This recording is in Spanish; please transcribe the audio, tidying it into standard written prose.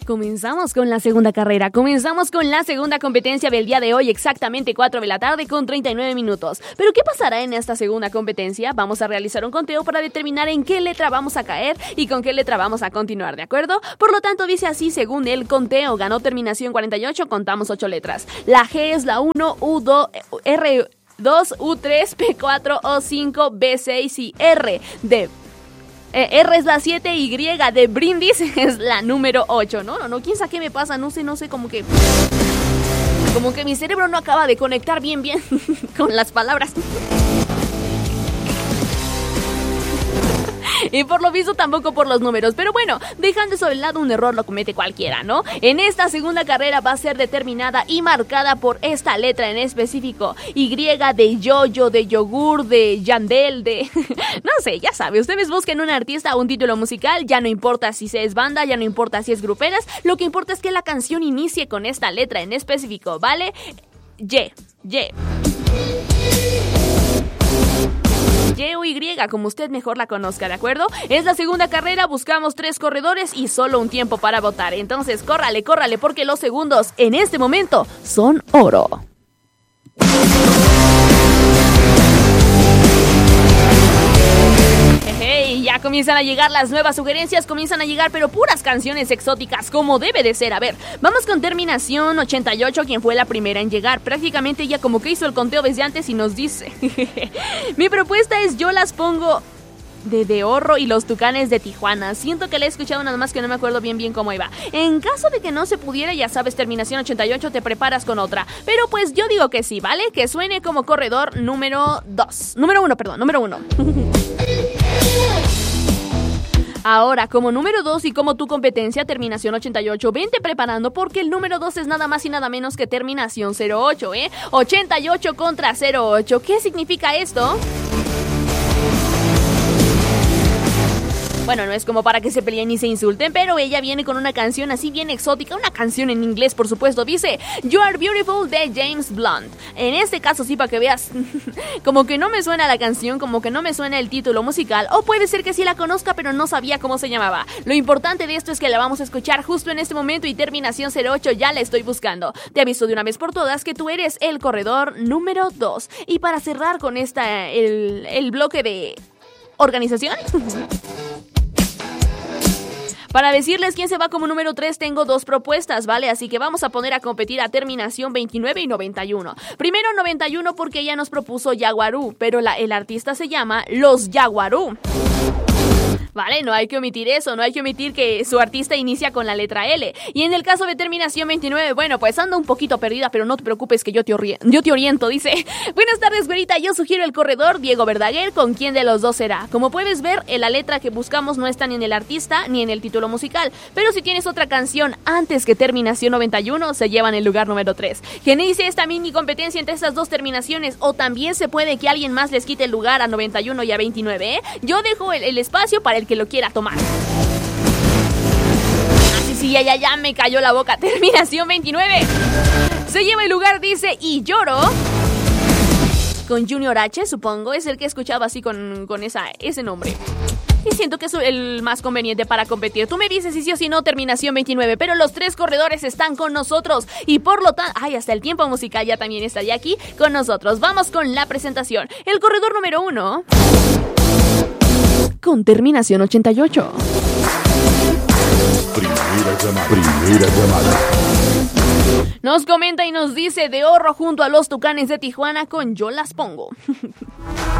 Comenzamos con la segunda carrera, comenzamos con la segunda competencia del día de hoy, exactamente 4 de la tarde con 39 minutos. ¿Pero qué pasará en esta segunda competencia? Vamos a realizar un conteo para determinar en qué letra vamos a caer y con qué letra vamos a continuar, ¿de acuerdo? Por lo tanto, dice así según el conteo, ganó terminación 48, contamos 8 letras. La G es la 1, U2, R2, U3, P4, O5, B6 y R de... R es la 7, Y de brindis es la número 8. No, quién sabe qué me pasa, no sé, como que mi cerebro no acaba de conectar bien con las palabras. Y por lo visto tampoco por los números. Pero bueno, dejando eso de lado, un error lo comete cualquiera, ¿no? En esta segunda carrera va a ser determinada y marcada por esta letra en específico. Y de yoyo, de yogur, de yandel, de... no sé, ya sabe, ustedes busquen un artista o un título musical, ya no importa si es banda, ya no importa si es gruperas, lo que importa es que la canción inicie con esta letra en específico, ¿vale? Y o Y, como usted mejor la conozca, ¿de acuerdo? Es la segunda carrera, buscamos 3 corredores y solo un tiempo para votar. Entonces, córrale, porque los segundos en este momento son oro. Hey, ya comienzan a llegar las nuevas sugerencias, comienzan a llegar, pero puras canciones exóticas, como debe de ser. A ver, vamos con terminación 88, quien fue la primera en llegar. Prácticamente ella como que hizo el conteo desde antes y nos dice: mi propuesta es Yo las pongo de Horro y los Tucanes de Tijuana. Siento que la he escuchado, nada más que no me acuerdo bien cómo iba. En caso de que no se pudiera, ya sabes, terminación 88, te preparas con otra. Pero pues yo digo que sí, ¿vale? Que suene como corredor número 1. Ahora, como número 2 y como tu competencia, terminación 88, vente preparando porque el número 2 es nada más y nada menos que terminación 08, ¿eh? 88 contra 08. ¿Qué significa esto? Bueno, no es como para que se peleen ni se insulten, pero ella viene con una canción así bien exótica, una canción en inglés, por supuesto. Dice You Are Beautiful de James Blunt. En este caso sí, para que veas, como que no me suena la canción, como que no me suena el título musical, o puede ser que sí la conozca, pero no sabía cómo se llamaba. Lo importante de esto es que la vamos a escuchar justo en este momento y terminación 08 ya la estoy buscando. Te aviso de una vez por todas que tú eres el corredor número 2. Y para cerrar con el bloque de organización... Para decirles quién se va como número 3, tengo 2 propuestas, ¿vale? Así que vamos a poner a competir a terminación 29 y 91. Primero 91 porque ella nos propuso Yaguarú, pero el artista se llama Los Yaguarú. Vale, no hay que omitir eso, no hay que omitir que su artista inicia con la letra L. Y en el caso de terminación 29, bueno, pues ando un poquito perdida, pero no te preocupes que yo te oriento, dice. Buenas tardes, güerita, yo sugiero el corredor Diego Verdaguer, ¿con quién de los dos será? Como puedes ver, la letra que buscamos no está ni en el artista ni en el título musical, pero si tienes otra canción antes que terminación 91, se llevan el lugar número 3. ¿Quién inicie esta mini competencia entre estas dos terminaciones? O también se puede que alguien más les quite el lugar a 91 y a 29, ¿eh? Yo dejo el espacio para el que lo quiera tomar. Así sí, ya me cayó la boca. Terminación 29 se lleva el lugar, dice Y Lloro, con Junior H, supongo, es el que he escuchado así con ese nombre. Y siento que es el más conveniente para competir. Tú me dices si sí o si no, terminación 29. Pero los 3 corredores están con nosotros. Y por lo tanto... hasta el tiempo musical ya también estaría aquí con nosotros. Vamos con la presentación. El corredor número 1... con terminación 88. Primera llamada. Nos comenta y nos dice De Horro junto a los Tucanes de Tijuana con Yo las pongo.